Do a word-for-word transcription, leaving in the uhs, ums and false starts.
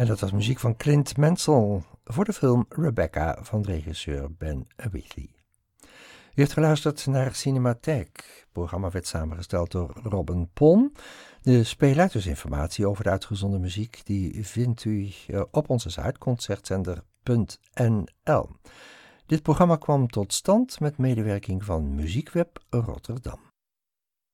En dat was muziek van Clint Mansell voor de film Rebecca van regisseur Ben Wheatley. U heeft geluisterd naar Cinematheek. Het programma werd samengesteld door Robin Pon. De speler, dus informatie over de uitgezonden muziek, die vindt u op onze site concertzender punt n l. Dit programma kwam tot stand met medewerking van Muziekweb Rotterdam.